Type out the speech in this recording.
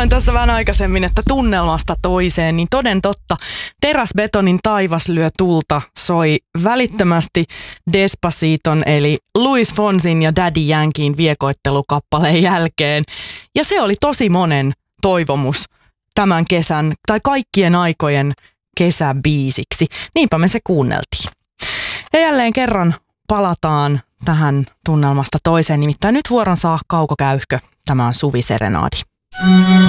Sanoin tässä vähän aikaisemmin, että tunnelmasta toiseen, niin toden totta, Teräsbetonin taivas lyö tulta soi välittömästi Despaciton eli Luis Fonsin ja Daddy Yankeein viekoittelukappaleen jälkeen. Ja se oli tosi monen toivomus tämän kesän tai kaikkien aikojen kesäbiisiksi. Niinpä me se kuunneltiin. Ja jälleen kerran palataan tähän tunnelmasta toiseen, nimittäin nyt vuoron saa Kauko Käyhkö. Tämä on Suviserenaadi.